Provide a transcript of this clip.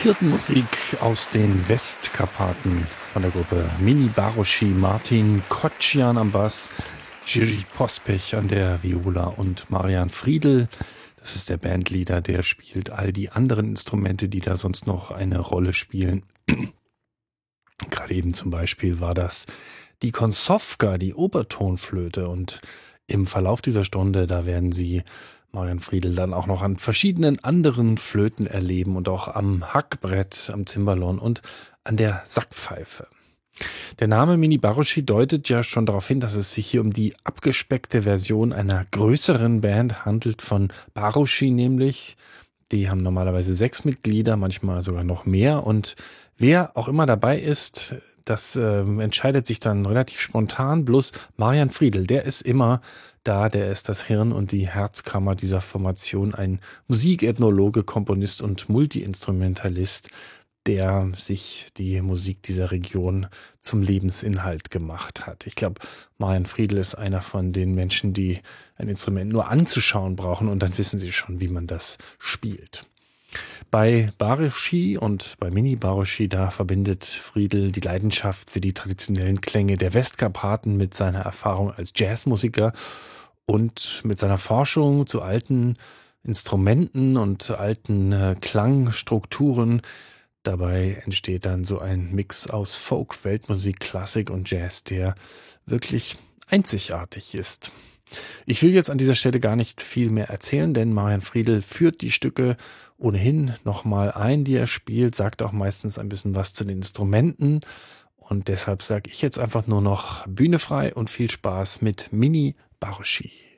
Hirtenmusik aus den Westkarpaten von der Gruppe Mini Baroschi, Martin Kotschian am Bass, Jiří Pospech an der Viola und Marian Friedl. Das ist der Bandleader, der spielt all die anderen Instrumente, die da sonst noch eine Rolle spielen. Gerade eben zum Beispiel war das die Konsovka, die Obertonflöte, und im Verlauf dieser Stunde, da werden Sie Marian Friedl dann auch noch an verschiedenen anderen Flöten erleben und auch am Hackbrett, am Cimbalom und an der Sackpfeife. Der Name Mini Baroschi deutet ja schon darauf hin, dass es sich hier um die abgespeckte Version einer größeren Band handelt, von Baroschi nämlich. Die haben normalerweise 6 Mitglieder, manchmal sogar noch mehr, und wer auch immer dabei ist, das entscheidet sich dann relativ spontan. Bloß Marian Friedl, der ist immer da, der ist das Hirn und die Herzkammer dieser Formation, ein Musikethnologe, Komponist und Multiinstrumentalist, der sich die Musik dieser Region zum Lebensinhalt gemacht hat. Ich glaube, Marian Friedl ist einer von den Menschen, die ein Instrument nur anzuschauen brauchen, und dann wissen sie schon, wie man das spielt. Bei Baroschi und bei Mini Baroschi, da verbindet Friedl die Leidenschaft für die traditionellen Klänge der Westkarpaten mit seiner Erfahrung als Jazzmusiker und mit seiner Forschung zu alten Instrumenten und alten Klangstrukturen. Dabei entsteht dann so ein Mix aus Folk, Weltmusik, Klassik und Jazz, der wirklich einzigartig ist. Ich will jetzt an dieser Stelle gar nicht viel mehr erzählen, denn Marian Friedl führt die Stücke ohnehin nochmal ein, die er spielt, sagt auch meistens ein bisschen was zu den Instrumenten, und deshalb sage ich jetzt einfach nur noch Bühne frei und viel Spaß mit Mini Baroschi.